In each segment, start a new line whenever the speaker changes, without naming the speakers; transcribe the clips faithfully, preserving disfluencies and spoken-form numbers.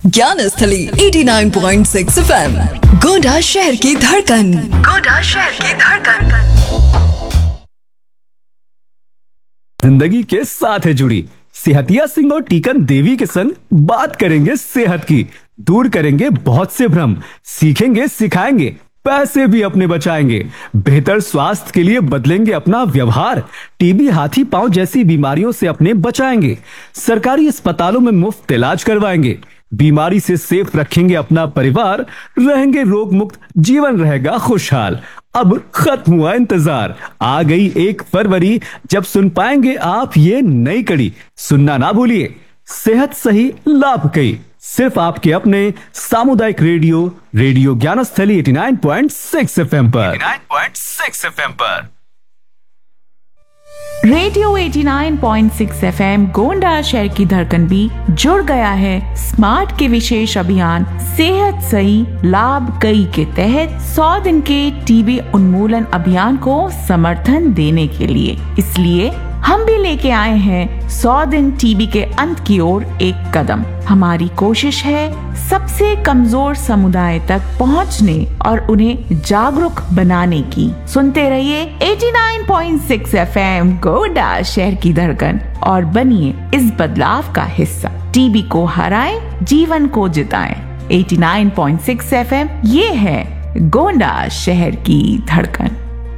ज्ञान स्थली eighty nine point six F M, Gonda शहर की धड़कन। गोंडा शहर की धड़कन।
जिंदगी के साथ है जुड़ी सेहतिया सिंह और टीकन देवी के संग बात करेंगे सेहत की। दूर करेंगे बहुत से भ्रम, सीखेंगे सिखाएंगे, पैसे भी अपने बचाएंगे। बेहतर स्वास्थ्य के लिए बदलेंगे अपना व्यवहार। टीबी, हाथी पांव जैसी बीमारियों से अपने बचाएंगे। सरकारी अस्पतालों में मुफ्त इलाज करवाएंगे। बीमारी से सेफ रखेंगे अपना परिवार। रहेंगे रोग मुक्त, जीवन रहेगा खुशहाल। अब खत्म हुआ इंतजार, आ गई एक फरवरी जब सुन पाएंगे आप ये नई कड़ी। सुनना ना भूलिए, सेहत सही लाभ कई, सिर्फ आपके अपने सामुदायिक रेडियो रेडियो ज्ञान स्थली eighty nine point six F M पर। Eighty nine point six F M पर
radio eighty nine point six F M Gonda शहर की धड़कन भी जुड़ गया है स्मार्ट के विशेष अभियान सेहत सही लाभ कई के तहत सौ दिन के टीबी उन्मूलन अभियान को समर्थन देने के लिए। इसलिए हम भी लेके आए हैं सौ दिन टीबी के अंत की ओर एक कदम। हमारी कोशिश है सबसे कमजोर समुदाय तक पहुंचने और उन्हें जागरूक बनाने की। सुनते रहिए eighty nine point six F M Gonda शहर की धड़कन और बनिए इस बदलाव का हिस्सा। टीबी को हराएं, जीवन को जिताएं। Eighty nine point six F M ये है गोंडा शहर की धड़कन।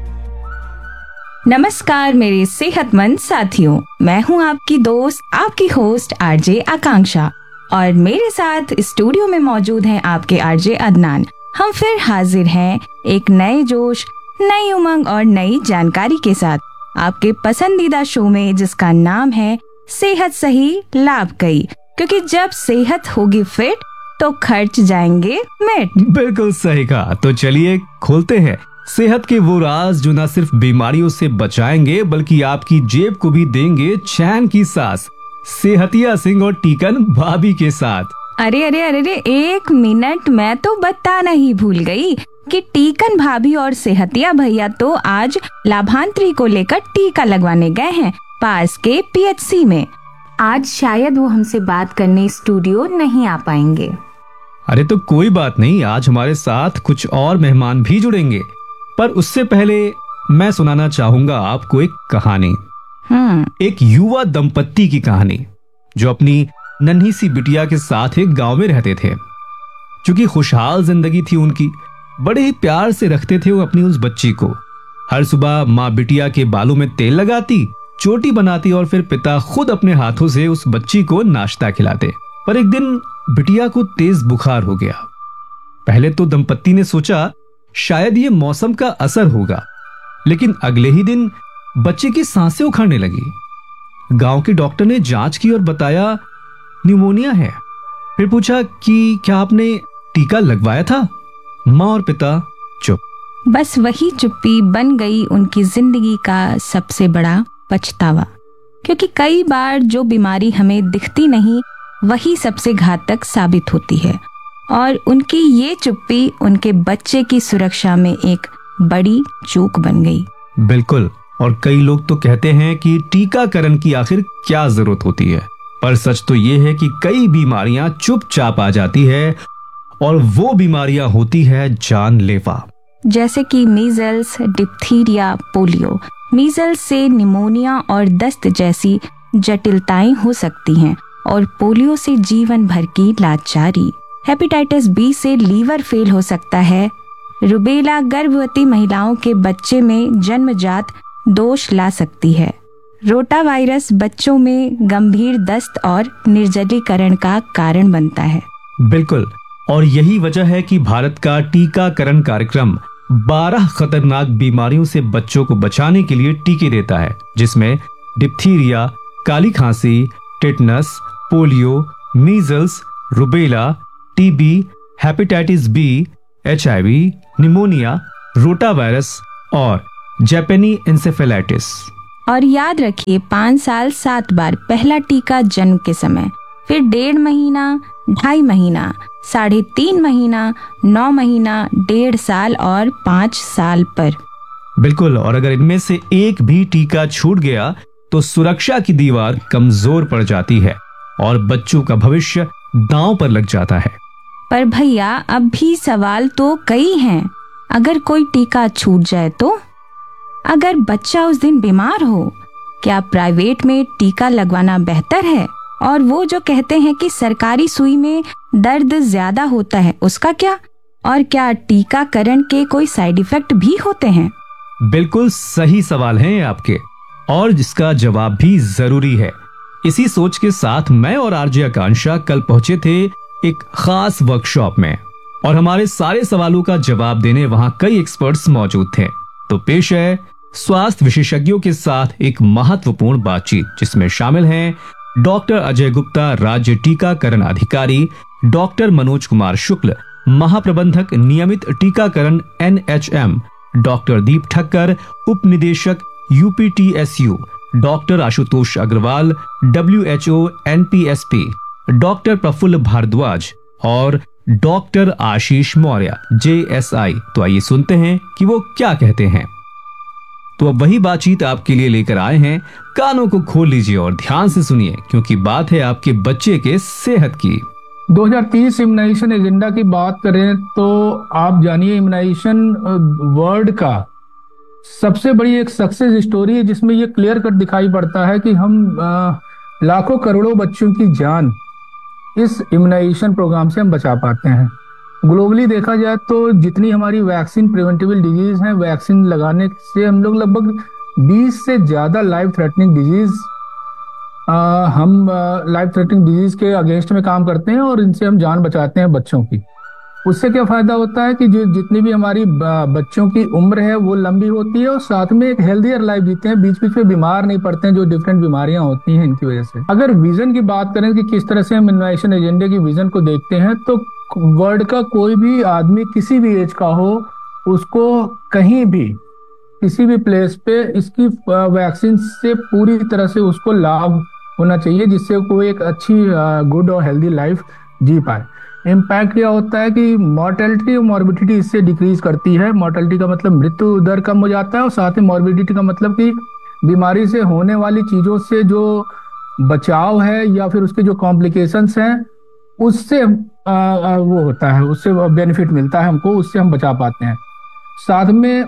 नमस्कार मेरे सेहतमंद साथियों, मैं हूं आपकी दोस्त आपकी होस्ट आरजे आकांक्षा और मेरे साथ स्टूडियो में मौजूद हैं आपके आरजे अदनान। हम फिर हाजिर हैं एक नए जोश, नई उमंग और नई जानकारी के साथ आपके पसंदीदा शो में, जिसका नाम है सेहत सही लाभ कई। क्योंकि जब सेहत होगी फिट तो खर्च जाएंगे मिट।
बिल्कुल सही कहा। तो चलिए खोलते हैं सेहत के वो राज जो न सिर्फ बीमारियों से बचाएंगे बल्कि आपकी जेब को भी देंगे चैन की सांस। सेहतिया सिंह और टीकन भाभी के साथ।
अरे अरे अरे अरे एक मिनट, मैं तो बताना ही भूल गई कि टीकन भाभी और सेहतिया भैया तो आज लाभांतरी को लेकर टीका लगवाने गए हैं पास के पी एच सी में। आज शायद वो हमसे बात करने स्टूडियो नहीं आ पाएंगे।
अरे तो कोई बात नहीं, आज हमारे साथ कुछ और मेहमान भी जुड़ेंगे, पर उससे पहले मैं सुनाना चाहूंगा आपको एक कहानी।
हम्म
एक युवा दंपत्ति की कहानी जो अपनी नन्ही सी बिटिया के साथ एक गांव में रहते थे। क्योंकि खुशहाल जिंदगी थी उनकी, बड़े ही प्यार से रखते थे वो अपनी उस बच्ची को। हर सुबह माँ बिटिया के बालों में तेल लगाती, चोटी बनाती और फिर पिता खुद अपने हाथों से उस बच्ची को नाश्ता खिलाते। पर एक दिन बिटिया को तेज बुखार हो गया। पहले तो दंपत्ति ने सोचा शायद ये मौसम का असर होगा, लेकिन अगले ही दिन बच्चे की सांसें उखड़ने लगी। गांव के डॉक्टर ने जांच की और बताया न्यूमोनिया है। फिर पूछा कि क्या आपने टीका लगवाया था? माँ और पिता चुप।
बस वही चुप्पी बन गई उनकी जिंदगी का सबसे बड़ा पछतावा। क्योंकि कई बार जो बीमारी हमें दिखती नहीं वही सबसे घातक साबित होती है और उनकी ये चुप्पी उनके बच्चे की सुरक्षा में एक बड़ी चूक बन गई।
बिल्कुल, और कई लोग तो कहते हैं कि टीकाकरण की आखिर क्या जरूरत होती है, पर सच तो ये है कि कई बीमारियां चुपचाप आ जाती है और वो बीमारियां होती है जानलेवा।
जैसे कि मीजल्स, डिप्थीरिया, पोलियो। मीजल्स से निमोनिया और दस्त जैसी जटिलताएं हो सकती हैं और पोलियो से जीवन भर की लाचारी। हेपेटाइटिस बी से लीवर फेल हो सकता है। रुबेला गर्भवती महिलाओं के बच्चे में जन्मजात दोष ला सकती है। रोटा वायरस बच्चों में गंभीर दस्त और निर्जलीकरण का कारण बनता है।
बिल्कुल, और यही वजह है कि भारत का टीकाकरण कार्यक्रम बारह खतरनाक बीमारियों से बच्चों को बचाने के लिए टीके देता है, जिसमें डिप्थीरिया, काली खांसी, tetanus, polio, measles, rubella, TB, hepatitis B, H I we, pneumonia, rota virus और जापानी इंसेफेलाइटिस।
और याद रखिए, पाँच साल सात बार पहला टीका जन्म के समय, फिर डेढ़ महीना, ढाई महीना, साढ़े तीन महीना, नौ महीना, डेढ़ साल और पाँच साल पर।
बिल्कुल, और अगर इनमें से एक भी टीका छूट गया तो सुरक्षा की दीवार कमजोर पड़ जाती है और बच्चों का भविष्य दांव पर लग जाता है।
पर भैया अब भी सवाल तो कई हैं। अगर कोई टीका छूट जाए तो? अगर बच्चा उस दिन बीमार हो, क्या प्राइवेट में टीका लगवाना बेहतर है? और वो जो कहते हैं कि सरकारी सुई में दर्द ज्यादा होता है, उसका क्या? और क्या टीकाकरण के कोई साइड इफेक्ट भी होते हैं?
बिल्कुल सही सवाल हैं आपके, और जिसका जवाब भी जरूरी है। इसी सोच के साथ मैं और आरजे आकांक्षा कल पहुंचे थे एक खास वर्कशॉप में, और हमारे सारे सवालों का जवाब देने वहां कई एक्सपर्ट्स मौजूद थे। तो पेश है स्वास्थ्य विशेषज्ञों के साथ एक महत्वपूर्ण बातचीत, जिसमें शामिल हैं डॉक्टर अजय गुप्ता, राज्य टीकाकरण अधिकारी, डॉक्टर मनोज कुमार शुक्ल, महाप्रबंधक नियमित टीकाकरण एन एच एम, डॉक्टर दीप ठक्कर, उप निदेशक U P T S U, doctor Ashutosh Agarwal, W H O N P S P, doctor Praful Bhardwaj और doctor Ashish Maurya J S I. तो आइए सुनते हैं कि वो क्या कहते हैं। तो अब वही बातचीत आपके लिए लेकर आए हैं। कानों को खोल लीजिए और ध्यान से सुनिए, क्योंकि बात है आपके बच्चे के सेहत की।
दो हज़ार तीस इम्यूनाइजेशन एजेंडा की बात करें तो आप जानिए इम्यूनाइजेशन वर्ल्ड का सबसे बड़ी एक सक्सेस स्टोरी है, जिसमें ये क्लियर कट दिखाई पड़ता है कि हम आ, लाखों करोड़ों बच्चों की जान इस इम्यूनाइजेशन प्रोग्राम से हम बचा पाते हैं। ग्लोबली देखा जाए तो जितनी हमारी वैक्सीन प्रिवेंटेबल डिजीज हैं, वैक्सीन लगाने से हम लोग लगभग बीस से ज्यादा लाइफ थ्रेटनिंग डिजीज हम लाइफ थ्रेटनिंग डिजीज के अगेंस्ट में काम करते हैं, और इनसे हम जान बचाते हैं बच्चों की। उससे क्या फायदा होता है कि जो जितनी भी हमारी बच्चों की उम्र है वो लंबी होती है, और साथ में एक हेल्दियर लाइफ जीते हैं, बीच बीच में बीमार नहीं पड़ते हैं जो डिफरेंट बीमारियां होती हैं इनकी वजह से। अगर विजन की बात करें कि किस तरह से हम इम्यूनाइजेशन एजेंडे की विजन को देखते हैं, तो वर्ल्ड का कोई भी आदमी किसी भी एज का हो, उसको कहीं भी किसी भी प्लेस पे इसकी वैक्सीन से पूरी तरह से उसको लाभ होना चाहिए, जिससे कोई एक अच्छी गुड और हेल्दी लाइफ जी पाए। इम्पैक्ट क्या होता है कि मॉर्टेलिटी और मॉर्बिडिटी इससे डिक्रीज करती है। मॉर्टेलिटी का मतलब मृत्यु दर कम हो जाता है, और साथ में मॉर्बिडिटी का मतलब कि बीमारी से होने वाली चीजों से जो बचाव है या फिर उसके जो कॉम्प्लिकेशंस हैं उससे आ, आ, वो होता है, उससे बेनिफिट मिलता है हमको, उससे हम बचा पाते हैं। साथ में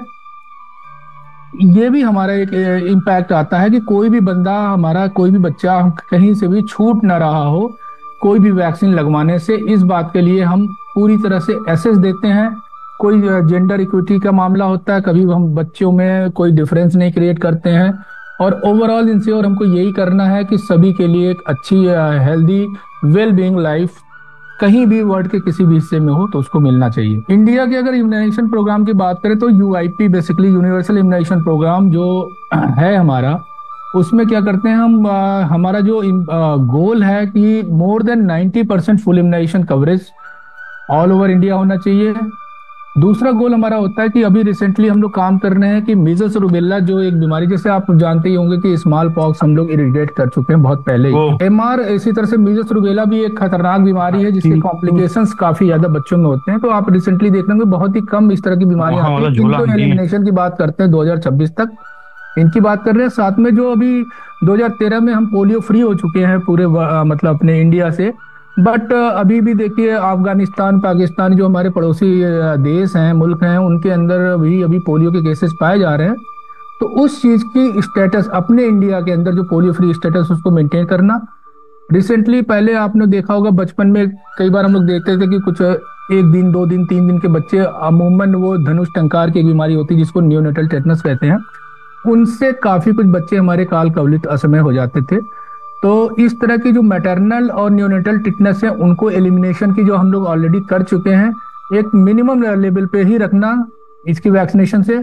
ये भी हमारा एक इम्पैक्ट आता है कि कोई भी बंदा, हमारा कोई भी बच्चा कहीं से भी छूट ना रहा हो कोई भी वैक्सीन लगवाने से। इस बात के लिए हम पूरी तरह से एसेस देते हैं। कोई जेंडर इक्विटी का मामला होता है, कभी हम बच्चों में कोई डिफरेंस नहीं क्रिएट करते हैं, और ओवरऑल इंश्योर हमको यही करना है कि सभी के लिए एक अच्छी हेल्दी वेल बीइंग लाइफ कहीं भी वर्ल्ड के किसी भी हिस्से में हो तो उसको मिलना चाहिए। इंडिया के अगर इम्यूनाइजेशन प्रोग्राम की बात करें तो you I P basically universal immunisation programme जो है हमारा, उसमें क्या करते हैं हम, आ, हमारा जो आ, गोल है कि more than ninety percent full immunisation coverage all over India होना चाहिए। दूसरा गोल हमारा होता है कि अभी रिसेंटली हम लोग काम कर रहे हैं कि मीजल्स और रूबेला जो एक बीमारी, जैसे आप जानते ही होंगे कि स्मॉल पॉक्स हम लोग इरिडिकेट कर चुके हैं बहुत पहले ही। एमआर इसी तरह से मीजल्स रूबेला भी एक खतरनाक बीमारी है जिसके कॉम्प्लिकेशंस काफी ज्यादा बच्चों में होते हैं। तो आप रिसेंटली देख लेंगे बहुत ही कम इस तरह की बीमारियां आती हैं। इनको एलिमिनेशन की बात करते हैं दो हजार छब्बीस तक इनकी बात कर रहे हैं। साथ में जो अभी दो हजार तेरह में हम पोलियो फ्री हो चुके हैं पूरे मतलब अपने इंडिया से, बट अभी भी देखिए अफगानिस्तान, पाकिस्तान जो हमारे पड़ोसी देश हैं, मुल्क हैं, उनके अंदर भी अभी पोलियो के केसेस पाए जा रहे हैं। तो उस चीज की स्टेटस अपने इंडिया के अंदर जो पोलियो फ्री स्टेटस उसको मेंटेन करना। रिसेंटली पहले आपने देखा होगा बचपन में कई बार हम लोग देखते थे कि कुछ एक दिन, दो दिन, तीन दिन के बच्चे अमूमन वो धनुष टंकार की बीमारी होती है जिसको न्यूनेटल टेटनस कहते हैं, उनसे काफी कुछ बच्चे हमारे काल कवलित असमय हो जाते थे। तो इस तरह की जो मैटरनल और न्यूनेटल टिटनेस है उनको एलिमिनेशन की जो हम लोग ऑलरेडी कर चुके हैं, एक मिनिमम लेवल पे ही रखना इसकी वैक्सीनेशन से।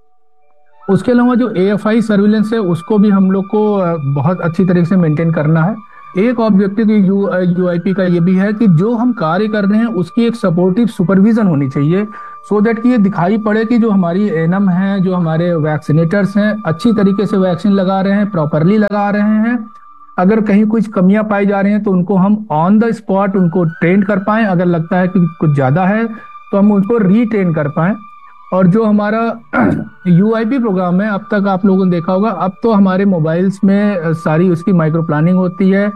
उसके अलावा जो ए एफ आई सर्विलेंस है उसको भी हम लोग को बहुत अच्छी तरीके से मेंटेन करना है। एक ऑब्जेक्टिव यू आई पी का ये भी है कि जो हम कार्य कर रहे हैं उसकी एक सपोर्टिव सुपरविजन होनी चाहिए, सो दैट कि ये दिखाई पड़े कि जो हमारी एनएम है, जो हमारे वैक्सीनेटर्स हैं, अच्छी तरीके से वैक्सीन लगा रहे हैं, प्रॉपरली लगा रहे हैं। अगर कहीं कुछ कमियां पाई जा रही हैं तो उनको हम ऑन द स्पॉट उनको ट्रेन कर पाएं, अगर लगता है कि कुछ ज्यादा है तो हम उनको रीट्रेन कर पाएं। और जो हमारा यू आई पी प्रोग्राम है, अब तक आप लोगों ने देखा होगा, अब तो हमारे मोबाइल्स में सारी उसकी माइक्रो प्लानिंग होती है,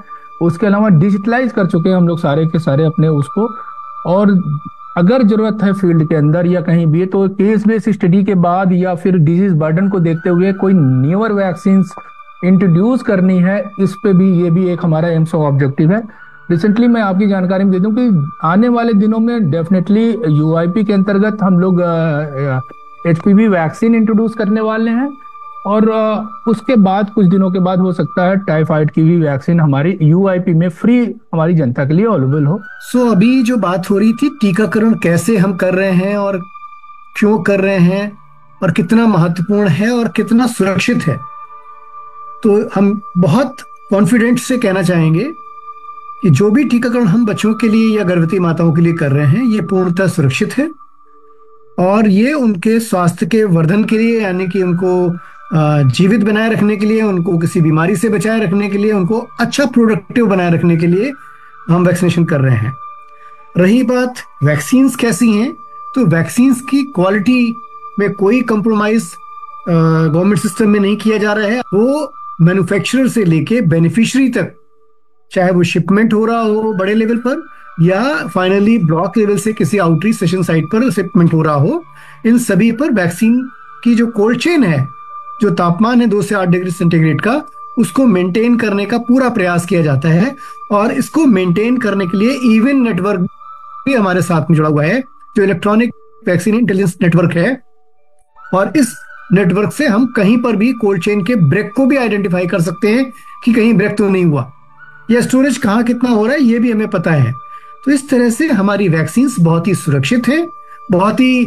उसके अलावा डिजिटलाइज कर चुके हैं हम लोग सारे के सारे अपने उसको। और अगर जरूरत है फील्ड के अंदर या कहीं भी, तो केस बेस्ड स्टडी के बाद या फिर डिजीज बर्डन को देखते हुए कोई न्यूअर वैक्सीन इंट्रोड्यूस करनी है, इस पे भी ये भी एक हमारा एम्स ऑब्जेक्टिव है। रिसेंटली मैं आपकी जानकारी में दे दूं कि आने वाले दिनों में डेफिनेटली यूआईपी के अंतर्गत हम लोग एचपीवी वैक्सीन इंट्रोड्यूस करने वाले हैं, और उसके बाद कुछ दिनों के बाद हो सकता है टाइफाइड की भी वैक्सीन हमारी यूआईपी में फ्री हमारी जनता के लिए अवेलेबल हो।
सो so, अभी जो बात हो रही थी टीकाकरण कैसे हम कर रहे हैं और क्यों कर रहे हैं और कितना महत्वपूर्ण है और कितना सुरक्षित है, तो हम बहुत कॉन्फिडेंट से कहना चाहेंगे कि जो भी टीकाकरण हम बच्चों के लिए या गर्भवती माताओं के लिए कर रहे हैं, ये पूर्णतः सुरक्षित है और ये उनके स्वास्थ्य के वर्धन के लिए, यानी कि उनको जीवित बनाए रखने के लिए, उनको किसी बीमारी से बचाए रखने के लिए, उनको अच्छा प्रोडक्टिव बनाए रखने के लिए हम वैक्सीनेशन कर रहे हैं। रही बात वैक्सीन्स कैसी हैं, तो वैक्सीन्स की क्वालिटी में कोई कंप्रोमाइज गवर्नमेंट सिस्टम में नहीं किया जा रहा है। वो मैन्युफैक्चरर से लेके बेनिफिशियरी तक, चाहे वो शिपमेंट हो रहा हो बड़े लेवल पर या फाइनली ब्लॉक लेवल से किसी आउटरीच सेशन साइट पर शिपमेंट हो रहा हो, इन सभी पर वैक्सीन की जो कोल्ड चेन है, जो तापमान है दो से आठ डिग्री सेंटीग्रेड का, उसको मेंटेन करने का पूरा प्रयास किया जाता है। और इसको मेंटेन करने के लिए इवन नेटवर्क भी हमारे साथ में जुड़ा हुआ है, जो इलेक्ट्रॉनिक वैक्सीन इंटेलिजेंस नेटवर्क है। और इस नेटवर्क से हम कहीं पर भी कोल्ड चेन के ब्रेक को भी आइडेंटिफाई कर सकते हैं कि कहीं ब्रेक तो नहीं हुआ, या स्टोरेज कहाँ कितना हो रहा है ये भी हमें पता है। तो इस तरह से हमारी वैक्सीन बहुत ही सुरक्षित है, बहुत ही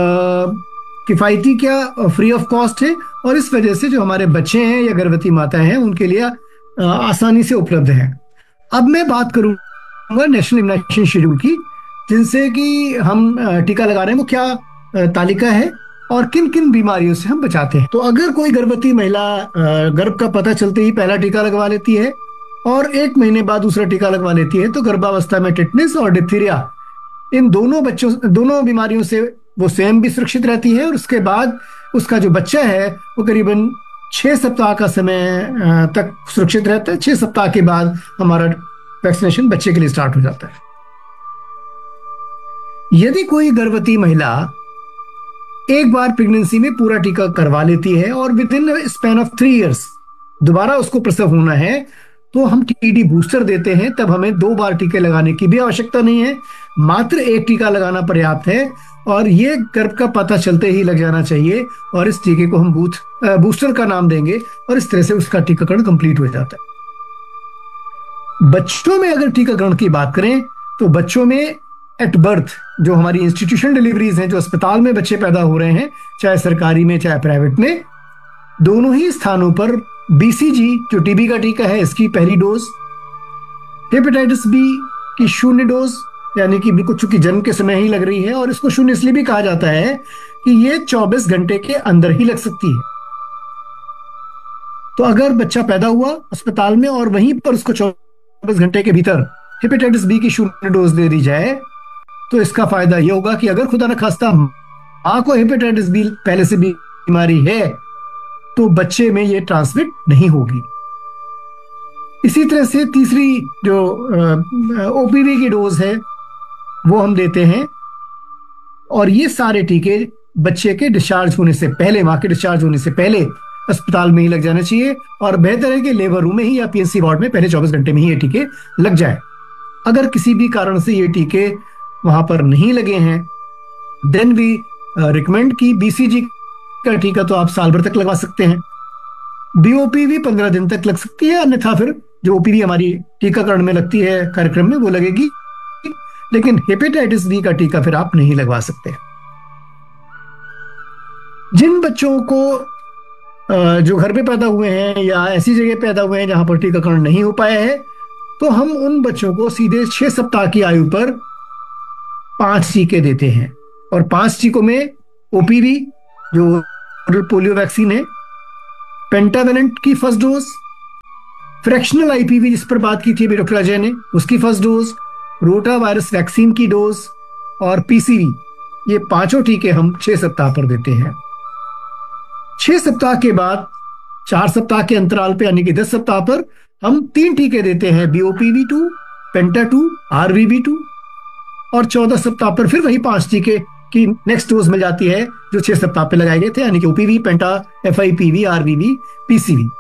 किफायती क्या फ्री ऑफ कॉस्ट है, और इस वजह से जो हमारे बच्चे हैं या गर्भवती माताएं हैं उनके लिए आसानी से उपलब्ध है। अब मैं बात करूंगा नेशनल इम्यूनाइजेशन शेड्यूल की, जिनसे कि हम टीका लगा रहे हैं वो क्या तालिका है और किन किन बीमारियों से हम बचाते हैं। तो अगर कोई गर्भवती महिला गर्भ का पता चलते ही पहला टीका लगवा लेती है और एक महीने बाद दूसरा टीका लगवा लेती है, तो गर्भावस्था में टिटनेस और डिप्थीरिया, इन दोनों बच्चों दोनों बीमारियों से वो स्वयं भी सुरक्षित रहती है, और उसके बाद उसका जो बच्चा है वो करीबन छह सप्ताह का समय तक सुरक्षित रहता है। छह सप्ताह के बाद हमारा वैक्सीनेशन बच्चे के लिए स्टार्ट हो जाता है। यदि कोई गर्भवती महिला एक बार प्रेगनेंसी में पूरा टीका करवा लेती है और with in span of three years दोबारा उसको प्रसव होना है, तो हम टीडी बूस्टर देते हैं। तब हमें दो बार टीके लगाने की भी आवश्यकता नहीं है, मात्र एक टीका लगाना पर्याप्त है, और ये गर्भ का पता चलते ही लग जाना चाहिए। और इस टीके को हम बूथ बूस्टर का नाम देंगे, और इस तरह से उसका टीकाकरण कंप्लीट हो जाता है। बच्चों में अगर टीकाकरण की बात करें, तो बच्चों में एट बर्थ जो हमारी इंस्टीट्यूशन डिलीवरीज हैं, जो अस्पताल में बच्चे पैदा हो रहे हैं, चाहे सरकारी में चाहे प्राइवेट में, दोनों ही स्थानों पर बीसीजी जो टीबी का टीका है इसकी पहली डोज, हेपेटाइटिस बी की शून्य डोज, यानी कि बिल्कुल चूंकि जन्म के समय ही लग रही है, और इसको शून्य इसलिए भी कहा जाता है कि ये चौबीस घंटे के अंदर ही लग सकती है। तो अगर बच्चा पैदा हुआ अस्पताल में और वहीं पर उसको चौबीस घंटे के भीतर हेपेटाइटिस बी की शून्य डोज दे दी जाए, तो इसका फायदा यह होगा कि अगर खुदा न खास्ता मां को हेपेटाइटिस बी पहले से बीमारी है, तो बच्चे में ये ट्रांसमिट नहीं होगी। इसी तरह से तीसरी जो ओपीवी की डोज है वो हम देते हैं, और ये सारे टीके बच्चे के डिस्चार्ज होने से पहले, मां के डिस्चार्ज होने से पहले अस्पताल में ही लग जाना चाहिए, और बेहतर है कि लेबर रूम में ही या पीएनसी वार्ड में पहले चौबीस घंटे में ही ये टीके लग जाए। अगर किसी भी कारण से ये टीके वहां पर नहीं लगे हैं, देन वी रिकमेंड की बीसीजी का टीका तो आप साल भर तक लगवा सकते हैं, बीओपीवी पंद्रह दिन तक लग सकती है, अन्यथा फिर जो ओपीवी हमारी टीकाकरण में लगती है कार्यक्रम में वो लगेगी, लेकिन हेपेटाइटिस बी का टीका फिर आप नहीं लगवा सकते। जिन बच्चों को जो घर पे पैदा हुए हैं या ऐसी जगह पैदा हुए हैं जहां पर टीकाकरण नहीं हो पाया है, तो हम उन बच्चों को सीधे छह सप्ताह की आयु पर पांच टीके देते हैं, और पांच टीकों में ओपीवी जो पोलियो वैक्सीन है, पेंटावेलेंट की फर्स्ट डोज, फ्रैक्शनल आईपीवी जिस पर बात की थी अभी डॉक्टर अजय ने, उसकी first dose, rota virus vaccine की डोज और पीसीवी, ये पांचों टीके हम छह सप्ताह पर देते हैं। छह सप्ताह के बाद चार सप्ताह के अंतराल पे यानी कि दस सप्ताह पर हम तीन टीके देते हैं, B O P V to, penta two, are we we to, और चौदह सप्ताह पर फिर वही पांच टीके की नेक्स्ट डोज मिल जाती है जो छह सप्ताह पे लगाए गए थे, यानी कि OPV, penta, F I P V, are we we, P C we.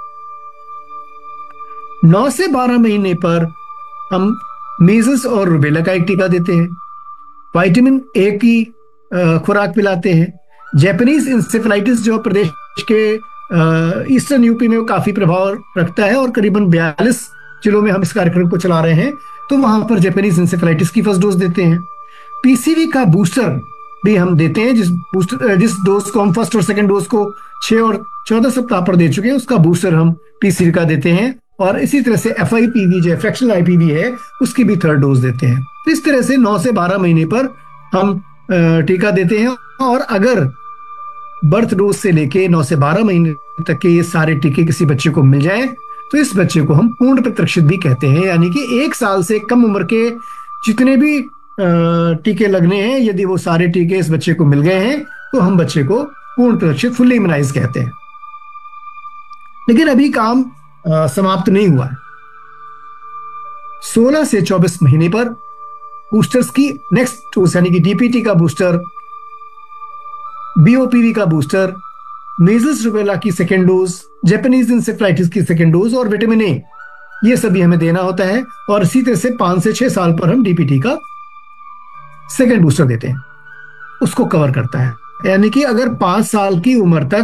नौ से बारह महीने पर हम मीजल्स और रुबेला का एक टीका देते हैं, विटामिन ए की खुराक पिलाते हैं। जापानीज इंसेफेलाइटिस जो प्रदेश के ईस्टर्न यूपी में वो काफी प्रभाव रखता है और करीबन बयालीस जिलों में हम इस कार्यक्रम को चला रहे हैं, तो वहां पर जापानीज इंसेफेलाइटिस की फर्स्ट डोज देते हैं। पी सी वी का बूस्टर भी हम देते हैं, जिस बूस्टर जिस डोज को हम फर्स्ट और सेकंड डोज को छह और चौदह सप्ताह पर दे चुके हैं, उसका बूस्टर हम पी सी वी का देते हैं। और इसी तरह से एफ आई पी वी जो फ्रैक्शनल आई पी वी है, उसकी भी थर्ड डोज देते हैं। तो इस तरह से नौ से बारह महीने पर हम टीका देते हैं। और अगर बर्थ डोज से लेके नौ से बारह महीने तक के ये सारे टीके किसी बच्चे को मिल जाएं, तो इस बच्चे को हम पूर्ण प्रतिरक्षित भी कहते हैं, यानी कि एक साल से कम उम्र के जितने भी टीके लगने हैं, यदि वो सारे टीके इस बच्चे को मिल गए हैं, तो हम बच्चे को पूर्ण प्रतिरक्षित, फुल्ली इम्यूनाइज कहते हैं। लेकिन अभी काम आ, समाप्त नहीं हुआ है। सोलह से चौबीस महीने पर बूस्टर्स की नेक्स्ट डोज, यानी कि डी पी टी का booster, B O P V का बूस्टर, मीजल्स रुबेला की सेकेंड डोज, जापानीज इंसेफेलाइटिस की सेकेंड डोज और विटामिन ए, ये सभी हमें देना होता है। और इसी तरह से पांच से छह साल पर हम डी पी टी का सेकेंड बूस्टर देते हैं, उसको कवर करता है। यानी कि अगर पांच साल की उम्र तक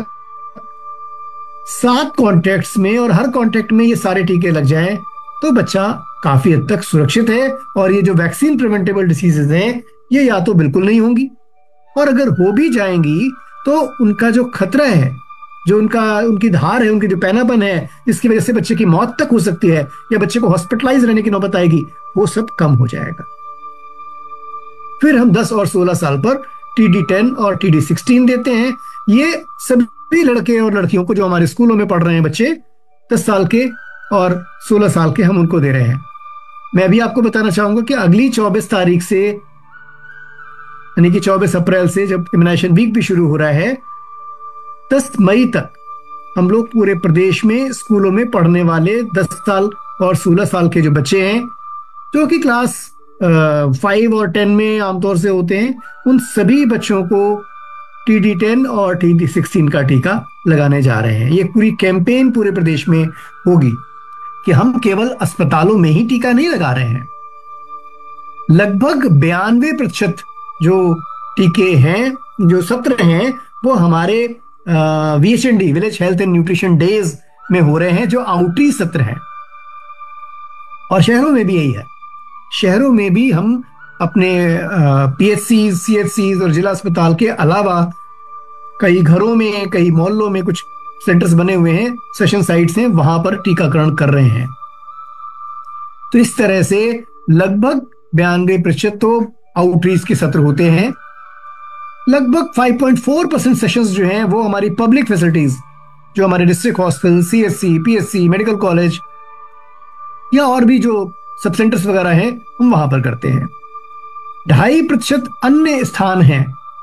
सात कॉन्टेक्ट्स में और हर कॉन्टेक्ट में ये सारे टीके लग जाएं, तो बच्चा काफी हद तक सुरक्षित है। और ये जो वैक्सीन प्रिवेंटेबल डिसीजेज हैं, ये या तो बिल्कुल नहीं होंगी, और अगर हो भी जाएंगी तो उनका जो खतरा है, जो उनका उनकी धार है, उनकी जो पैनापन है, जिसकी वजह से बच्चे की मौत तक हो सकती है या बच्चे को हॉस्पिटलाइज रहने की नौबत आएगी, वो सब कम हो जाएगा। फिर हम दस और सोलह साल पर टी डी टेन और टी डी सिक्सटीन देते हैं। ये सभी लड़के और लड़कियों को जो हमारे स्कूलों में पढ़ रहे हैं बच्चे, दस साल के और सोलह साल के, हम उनको दे रहे हैं। मैं अभी आपको बताना चाहूंगा कि अगली चौबीस तारीख से, यानी कि चौबीस अप्रैल से, जब इम्यूनाइजेशन वीक भी शुरू हो रहा है, दस मई तक हम लोग पूरे प्रदेश में स्कूलों में पढ़ने वाले दस साल और सोलह साल के जो बच्चे हैं, जो कि क्लास फाइव और टेन में आमतौर से होते हैं, उन सभी बच्चों को टी डी टेन और टी डी सिक्सटीन का टीका लगाने जा रहे हैं। ये पूरी कैंपेन पूरे प्रदेश में होगी कि हम केवल अस्पतालों में ही टीका नहीं लगा रहे हैं। लगभग बयानवे प्रतिशत जो टीके हैं, जो सत्र हैं, वो हमारे V H N D, village health and nutrition days में हो रहे हैं, जो आउटरीच सत्र हैं। और शहरों में भी यही है। शहरों में भी हम अपने P H C, C H C और जिला अस्पताल के अलावा कई घरों में, कई मोहल्लों में कुछ सेंटर्स बने हुए हैं, सेशन साइट्स हैं, वहां पर टीकाकरण कर रहे हैं। तो इस तरह से लगभग बयानवे प्रतिशत तो आउटरीच के सत्र होते हैं। लगभग पाँच पॉइंट चार परसेंट सेशंस जो हैं, वो हमारी पब्लिक फैसिलिटीज, जो हमारे district hospital, C H C, P H C, medical college या और भी जो सब सेंटर्स वगैरह हैं, हम वहां पर करते हैं। ढाई प्रतिशत अन्य स्थान हैं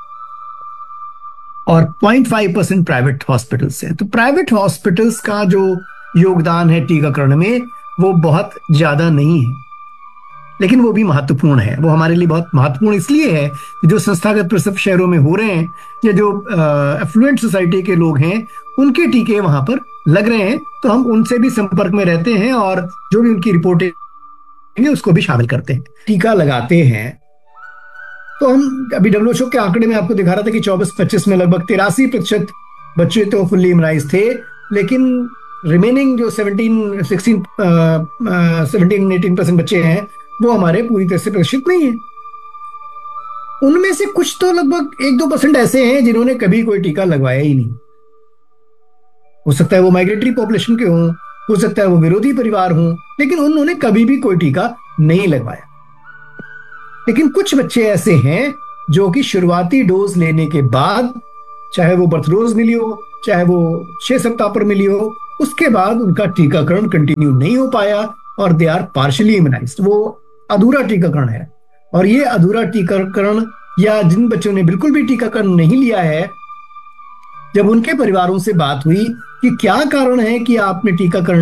और point five percent private hospitals हैं। तो प्राइवेट हॉस्पिटल्स का जो योगदान है टीकाकरण में, वो बहुत ज्यादा नहीं है, लेकिन वो भी महत्वपूर्ण है। वो हमारे लिए बहुत महत्वपूर्ण इसलिए है कि जो संस्थागत प्रसव शहरों में हो रहे हैं, या जो एफ्लुएंट सोसाइटी के लोग हैं, उनके टीके वहां पर लग रहे हैं, तो हम उनसे भी संपर्क में रहते हैं और जो भी उनकी रिपोर्टें उसको भी शामिल करते हैं। टीका लगाते हैं तो हम अभी डब्ल्यू एच ओ के आंकड़े में आपको दिखा रहा था कि चौबीस पच्चीस में लगभग तिरासी प्रतिशत बच्चे तो फुल्ली इम्यूनाइज थे, लेकिन रिमेनिंग जो seventeen sixteen seventeen eighteen percent बच्चे हैं, वो हमारे पूरी तरह से प्रतिशत नहीं है। उनमें से कुछ तो लगभग एक दो परसेंट ऐसे हैं जिन्होंने कभी कोई टीका लगवाया ही नहीं। हो सकता है वो माइग्रेटरी पॉपुलेशन के हों, हो सकता है वो विरोधी परिवार हों, लेकिन उन्होंने कभी भी कोई टीका नहीं लगवाया। लेकिन कुछ बच्चे ऐसे हैं जो कि शुरुआती डोज लेने के बाद, चाहे वो बर्थ डोज मिली हो, चाहे वो छह सप्ताह पर मिली हो, उसके बाद उनका टीकाकरण कंटिन्यू नहीं हो पाया और दे आर पार्शियली इम्यूनाइज्ड। वो अधूरा टीकाकरण है। और ये अधूरा टीकाकरण, या जिन बच्चों ने बिल्कुल भी टीकाकरण नहीं लिया है, जब उनके परिवारों से बात हुई कि क्या कारण है कि आपने टीकाकरण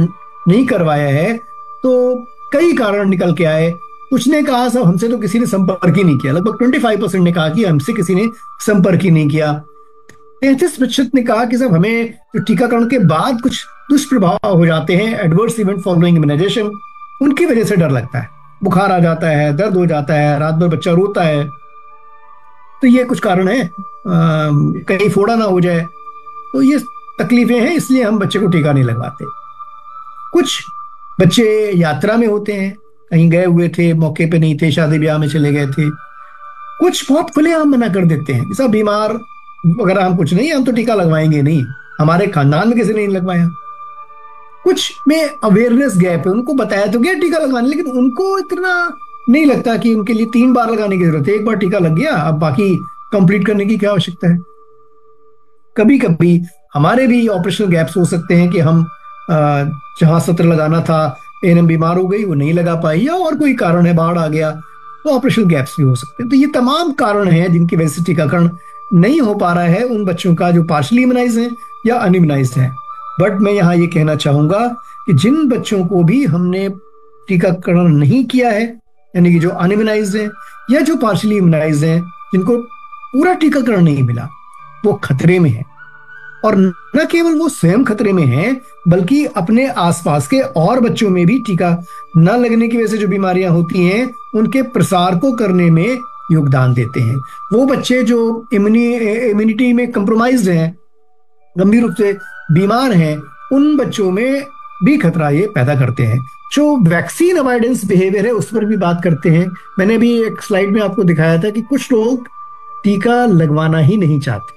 नहीं करवाया है, तो कई कारण निकल के आए। कुछ ने कहा साहब हमसे तो किसी ने संपर्क ही नहीं किया, लगभग पच्चीस परसेंट ने कहा कि हमसे किसी ने संपर्क ही नहीं किया। तैंतीस प्रतिशत ने कहा कि साहब हमें जो टीकाकरण के बाद कुछ दुष्प्रभाव हो जाते हैं, एडवर्स इवेंट फॉलोइंग इम्यूनाइजेशन, उनकी वजह से डर लगता है, बुखार आ जाता है, दर्द हो जाता है, रात भर बच्चा रोता है, तो ये कुछ कारण है, कहीं फोड़ा ना हो जाए, तो ये तकलीफें हैं, इसलिए हम बच्चे को टीका नहीं लगवाते। कुछ बच्चे यात्रा में होते हैं, कहीं गए हुए थे, मौके पे नहीं थे, शादी ब्याह में चले गए थे, कुछ बहुत खुलेआम मना कर देते हैं, जैसा बीमार अगर हम कुछ नहीं, हम तो टीका लगवाएंगे नहीं, हमारे खानदान में किसी ने नहीं लगवाया। कुछ में अवेयरनेस गैप है, उनको बताया तो गया टीका लगवाने, लेकिन उनको इतना नहीं लगता कि उनके लिए तीन बार लगाने की जरूरत है, एक बार टीका लग गया, अब बाकी कंप्लीट करने की क्या आवश्यकता है। कभी कभी हमारे भी ऑपरेशनल गैप्स हो सकते हैं कि हम जहां सत्र लगाना था, एएनएम बीमार हो गई, वो नहीं लगा पाई, या और कोई कारण है, बाढ़ आ गया, तो ऑपरेशनल गैप्स भी हो सकते हैं। तो ये तमाम कारण हैं जिनकी वजह से टीकाकरण नहीं हो पा रहा है उन बच्चों का जो पार्शली इम्यूनाइज्ड हैं या अनइम्यूनाइज्ड हैं। बट मैं यहाँ ये कहना चाहूंगा कि जिन बच्चों को भी हमने टीकाकरण नहीं किया है, यानी कि जो अनइम्यूनाइज्ड हैं या जो पार्शली इम्यूनाइज्ड हैं, जिनको पूरा टीकाकरण नहीं मिला, वो खतरे में है। और न केवल वो स्वयं खतरे में हैं, बल्कि अपने आसपास के और बच्चों में भी टीका न लगने की वजह से जो बीमारियां होती हैं उनके प्रसार को करने में योगदान देते हैं। वो बच्चे जो इम्यूनिटी में कंप्रोमाइज्ड हैं, गंभीर रूप से बीमार हैं, उन बच्चों में भी खतरा ये पैदा करते हैं। जो वैक्सीन अवॉइडेंस बिहेवियर है उस पर भी बात करते हैं। मैंने भी एक स्लाइड में आपको दिखाया था कि कुछ लोग टीका लगवाना ही नहीं चाहते,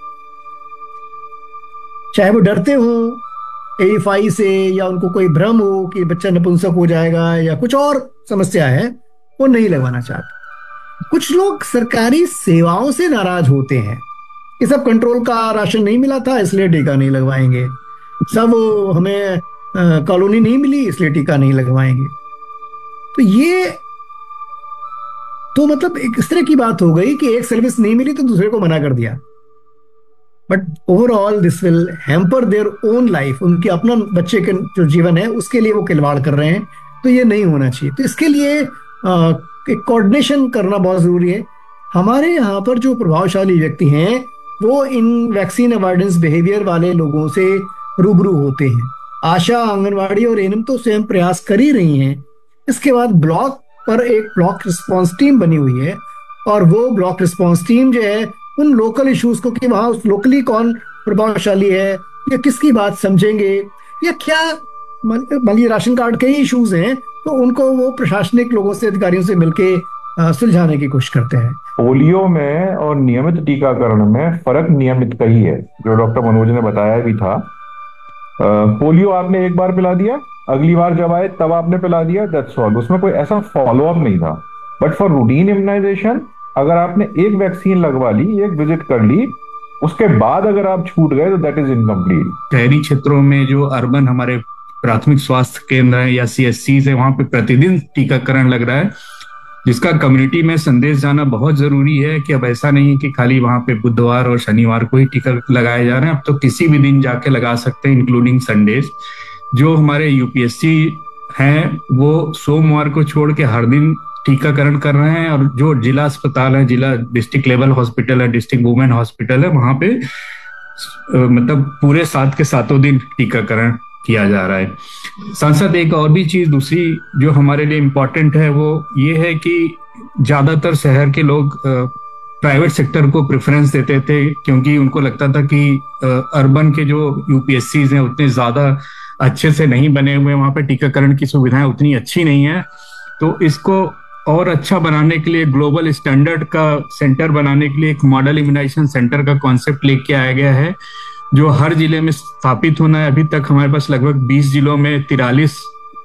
चाहे वो डरते हो एईफाई से, या उनको कोई भ्रम हो कि बच्चा नपुंसक हो जाएगा, या कुछ और समस्या है, वो नहीं लगवाना चाहते। कुछ लोग सरकारी सेवाओं से नाराज होते हैं कि सब कंट्रोल का राशन नहीं मिला था इसलिए टीका नहीं लगवाएंगे, सब हमें कॉलोनी नहीं मिली इसलिए टीका नहीं लगवाएंगे। तो ये तो मतलब एक इस तरह की बात हो गई कि एक सर्विस नहीं मिली तो दूसरे को मना कर दिया। But overall this will hamper their own life, उनके अपना बच्चे के जो जीवन है उसके लिए वो खिलवाड़ कर रहे हैं, तो ये नहीं होना चाहिए। तो इसके लिए आ, एक कोऑर्डिनेशन करना बहुत जरूरी है। हमारे यहाँ पर जो प्रभावशाली व्यक्ति हैं वो इन वैक्सीन अवॉइडेंस बिहेवियर वाले लोगों से रूबरू होते हैं। आशा, आंगनवाड़ी और एएनएम तो स्वयं प्रयास कर ही रही हैं। इसके बाद ब्लॉक पर एक ब्लॉक रिस्पांस टीम बनी हुई है, और वो ब्लॉक रिस्पांस टीम जो है उन लोकल इश्यूज को, कि वहां उस लोकली कौन प्रभावशाली है या किसकी बात समझेंगे, या क्या मान लीजिए राशन कार्ड के ही इश्यूज हैं तो उनको वो प्रशासनिक लोगों से, अधिकारियों से मिलके सुलझाने की कोशिश करते हैं।
पोलियो में और नियमित टीकाकरण में फर्क नियमित का ही है, जो डॉक्टर मनोज ने बताया भी था। पोलियो आपने एक बार पिला दिया, अगली बार जब आए तब आपने पिला दिया, दैट्स ऑल, उसमें कोई ऐसा फॉलो अप नहीं था। बट फॉर रूटीन इम्यूनाइजेशन अगर आपने एक वैक्सीन लगवा ली, एक विजिट कर ली, उसके बाद अगर आप छूट गए तो दैट इज इनकम्प्लीट।
शहरी क्षेत्रों में जो अर्बन हमारे प्राथमिक स्वास्थ्य केंद्र है या सीएचसी है, वहां पे प्रतिदिन टीकाकरण लग रहा है, जिसका कम्युनिटी में संदेश जाना बहुत जरूरी है कि अब ऐसा नहीं है कि खाली वहां पे बुधवार और शनिवार को ही टीका लगाए जा रहे हैं, अब तो किसी भी दिन जाके लगा सकते हैं, इंक्लूडिंग संडेज। जो हमारे यूपीएससी हैं वो सोमवार को छोड़ के हर दिन टीकाकरण कर रहे हैं, और जो जिला अस्पताल है, जिला डिस्ट्रिक्ट लेवल हॉस्पिटल है, डिस्ट्रिक्ट वुमेन हॉस्पिटल है, वहां पे मतलब पूरे सात के सातों दिन टीकाकरण किया जा रहा है। साथ साथ एक और भी चीज दूसरी जो हमारे लिए इम्पोर्टेंट है वो ये है कि ज्यादातर शहर के लोग प्राइवेट सेक्टर को प्रेफरेंस देते थे, क्योंकि उनको लगता था कि अर्बन के जो यूपीएससी हैं उतने ज्यादा अच्छे से नहीं बने हुए, वहां पे टीकाकरण की सुविधाएं उतनी अच्छी नहीं है। तो इसको और अच्छा बनाने के लिए, ग्लोबल स्टैंडर्ड का सेंटर बनाने के लिए एक मॉडल इम्यूनाइजेशन सेंटर का कॉन्सेप्ट लेके आया गया है, जो हर जिले में स्थापित होना है। अभी तक हमारे पास लगभग बीस जिलों में तिरालीस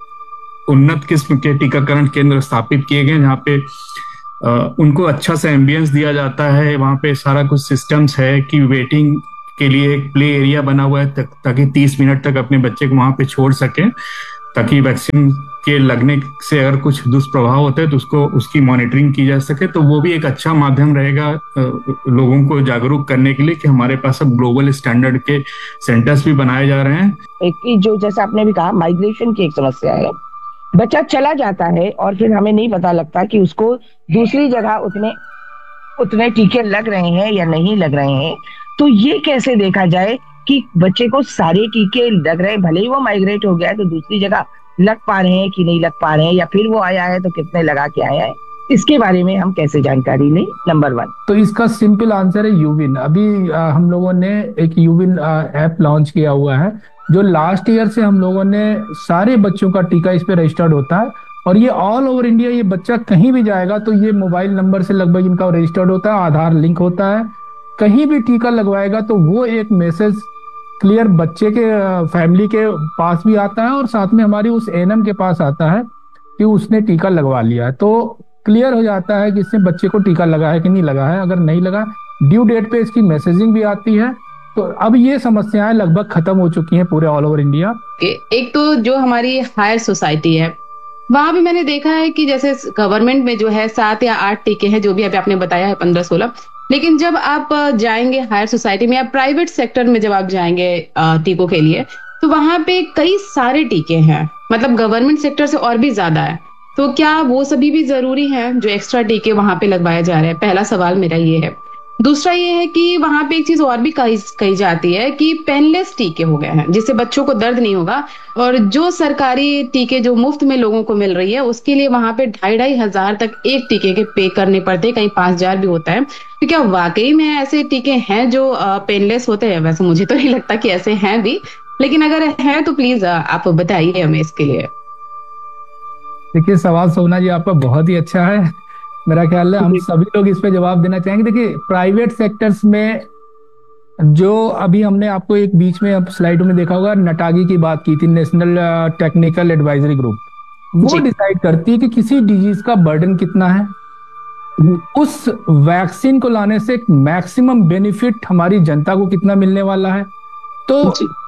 उन्नत किस्म के टीकाकरण केंद्र स्थापित किए गए, जहाँ पे आ, उनको अच्छा सा एम्बियंस दिया जाता है। वहाँ पे सारा कुछ सिस्टम्स है कि वेटिंग के लिए एक प्ले एरिया बना हुआ है, ताकि तीस मिनट तक अपने बच्चे को वहाँ पे छोड़ सकें, ताकि वैक्सीन के लगने से अगर कुछ दुष्प्रभाव होते हैं तो उसको उसकी मॉनिटरिंग की जा सके, तो वो भी एक अच्छा माध्यम रहेगा लोगों को जागरूक करने के लिए कि हमारे पास अब ग्लोबल स्टैंडर्ड के सेंटर्स भी बनाए जा रहे हैं।
एक जो जैसा आपने भी कहा, माइग्रेशन की एक समस्या है। बच्चा चला जाता है और फिर हमें नहीं पता लगता कि उसको दूसरी जगह उतने उतने टीके लग रहे हैं या नहीं लग रहे हैं। तो ये कैसे देखा जाए कि बच्चे को सारे टीके लग रहे हैं, भले ही वो माइग्रेट हो गया है तो दूसरी जगह लग पा रहे हैं कि नहीं लग पा रहे हैं, या फिर वो आया है तो कितने लगा के आया है, इसके बारे में हम कैसे जानकारी लें? नंबर वन,
तो इसका सिंपल आंसर है यूविन। अभी आ, हम लोगों ने एक यूविन ऐप लॉन्च किया हुआ है, जो लास्ट ईयर से हम लोगों ने सारे बच्चों का टीका इस पे रजिस्टर्ड होता है, और ये ऑल ओवर इंडिया, ये बच्चा कहीं भी जाएगा तो ये मोबाइल नंबर से लगभग इनका रजिस्टर्ड होता है, आधार लिंक होता है, कहीं भी टीका लगवाएगा तो वो एक मैसेज क्लियर बच्चे के फैमिली के पास भी आता है और साथ में हमारी उस एएनएम के पास आता है कि उसने टीका लगवा लिया है। तो क्लियर हो जाता है कि इसने बच्चे को टीका लगा है कि नहीं लगा है। अगर नहीं लगा, ड्यू डेट पे इसकी मैसेजिंग भी आती है। तो अब ये समस्याएं लगभग खत्म हो चुकी हैं पूरे ऑल ओवर इंडिया।
एक तो जो हमारी हायर सोसाइटी है, वहां भी मैंने देखा है कि जैसे गवर्नमेंट में जो है सात या आठ टीके हैं, जो भी अभी आपने बताया है पंद्रह सोलह, लेकिन जब आप जाएंगे हायर सोसाइटी में या प्राइवेट सेक्टर में जब आप जाएंगे टीकों के लिए, तो वहां पे कई सारे टीके हैं, मतलब गवर्नमेंट सेक्टर से और भी ज्यादा है। तो क्या वो सभी भी जरूरी है जो एक्स्ट्रा टीके वहां पे लगवाए जा रहे हैं? पहला सवाल मेरा ये है। दूसरा ये है कि वहां पे एक चीज और भी कही कही जाती है कि पेनलेस टीके हो गए हैं, जिससे बच्चों को दर्द नहीं होगा, और जो सरकारी टीके जो मुफ्त में लोगों को मिल रही है उसके लिए वहां पे ढाई ढाई हजार तक एक टीके के पे करने पड़ते हैं, कहीं पांच हजार भी होता है। तो क्या वाकई में ऐसे टीके हैं जो पेनलेस होते हैं? वैसे मुझे तो नहीं लगता कि ऐसे हैं भी, लेकिन अगर हैं तो प्लीज आप बताइए हमें इसके लिए।
देखिए, सवाल सोना जी आपका बहुत ही अच्छा है। मेरा ख्याल है हम सभी लोग इस पे जवाब देना चाहेंगे। देखिए, प्राइवेट सेक्टर्स में जो अभी हमने आपको एक बीच में स्लाइड में देखा होगा, नटागी की बात की थी, नेशनल टेक्निकल एडवाइजरी ग्रुप, वो डिसाइड करती है कि किसी डिजीज का बर्डन कितना है, उस वैक्सीन को लाने से मैक्सिमम बेनिफिट हमारी जनता को कितना मिलने वाला है। तो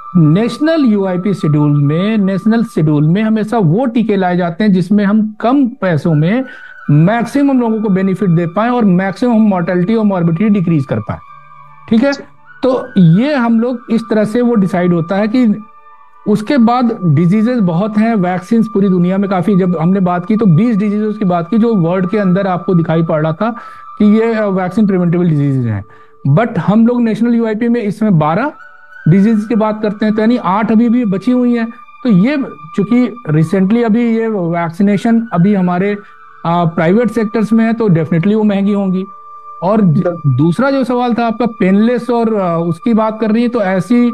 नेशनल यूआईपी शेड्यूल में नेशनल शेड्यूल में हमेशा वो टीके लाए जाते हैं जिसमें हम कम पैसों में मैक्सिमम लोगों को बेनिफिट दे पाए और मैक्सिमम मॉर्टेलिटी और मॉर्बिडिटी डिक्रीज कर पाए। ठीक है, तो ये हम लोग इस तरह से वो डिसाइड होता है कि उसके बाद डिजीजेस बहुत हैं, वैक्सीन पूरी दुनिया में काफी, जब हमने बात की तो बीस डिजीजेस की बात की जो वर्ल्ड के अंदर आपको दिखाई पड़ रहा था कि ये वैक्सीन प्रिवेंटेबल डिजीजेज हैं। बट हम लोग नेशनल यूआईपी में इसमें बारह डिजीज की बात करते हैं, तो यानी आठ अभी भी बची हुई हैं। तो ये चूंकि रिसेंटली अभी ये वैक्सीनेशन अभी हमारे प्राइवेट सेक्टर्स में है, तो डेफिनेटली वो महंगी होंगी। और दूसरा जो सवाल था आपका पेनलेस और आ, उसकी बात कर रही है, तो ऐसी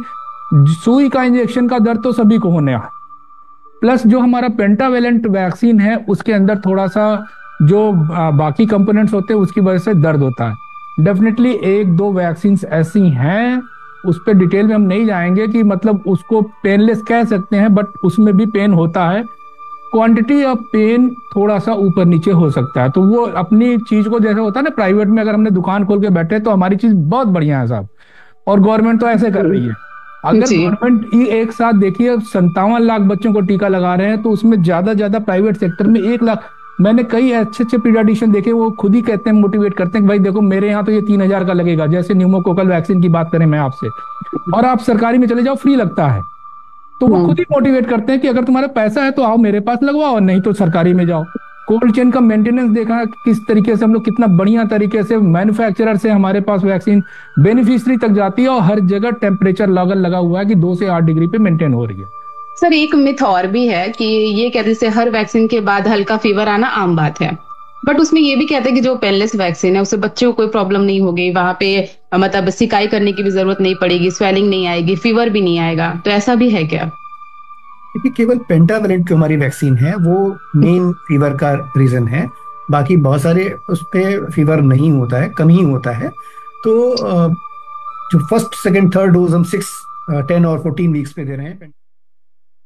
सुई का इंजेक्शन का दर्द तो सभी को होने है, प्लस जो हमारा पेंटावेलेंट वैक्सीन है उसके अंदर थोड़ा सा जो आ, बाकी कंपोनेंट्स होते हैं उसकी वजह से दर्द होता है। डेफिनेटली एक दो वैक्सीन ऐसी हैं, उस पर डिटेल में हम नहीं जाएंगे कि मतलब उसको पेनलेस कह सकते हैं, बट उसमें भी पेन होता है, क्वांटिटी ऑफ पेन थोड़ा सा ऊपर नीचे हो सकता है। तो वो अपनी चीज को, जैसे होता है ना प्राइवेट में अगर हमने दुकान खोल के बैठे तो हमारी चीज बहुत बढ़िया है साहब, और गवर्नमेंट तो ऐसे कर रही है। अगर गवर्नमेंट एक साथ देखिए संतावन लाख बच्चों को टीका लगा रहे हैं, तो उसमें ज्यादा ज्यादा प्राइवेट सेक्टर में एक लाख, मैंने कई अच्छे अच्छे पीडियाट्रिशियन देखे, वो खुद ही कहते हैं, मोटिवेट करते हैं कि भाई देखो मेरे यहाँ तो ये तीन हजार का लगेगा, जैसे न्यूमोकोकल वैक्सीन की बात करें मैं आपसे, और आप सरकारी में चले जाओ फ्री लगता है। तो वो खुद ही मोटिवेट करते हैं कि अगर तुम्हारा पैसा है तो आओ मेरे पास लगवाओ, नहीं तो सरकारी में जाओ। कोल्ड चेन का मेंटेनेंस देखा किस तरीके से हम लोग, कितना बढ़िया तरीके से मैन्युफैक्चरर से हमारे पास वैक्सीन बेनिफिशियरी तक जाती है, और हर जगह टेम्परेचर लेवल लगा हुआ है कि दो से आठ डिग्री पे मेंटेन हो रही है।
सर, एक मिथ और भी है कि ये कहते हैं हर वैक्सीन के बाद हल्का फीवर आना आम बात है, बट उसमें ये भी कहते हैं कि जो पेनलेस वैक्सीन है उससे बच्चों को कोई प्रॉब्लम नहीं होगी, वहां पे मतलब सिकाई करने की भी जरूरत नहीं पड़ेगी, स्वेलिंग नहीं आएगी, फीवर भी नहीं आएगा। तो ऐसा भी है क्या?
क्योंकि केवल पेंटावेलेंट जो हमारी वैक्सीन है वो मेन फीवर का रीजन है, बाकी बहुत सारे उस पर फीवर नहीं होता है, कम ही होता है। तो जो फर्स्ट सेकंड थर्ड डोज हम सिक्स टेन और फोर्टीन वीक्स पे दे रहे हैं।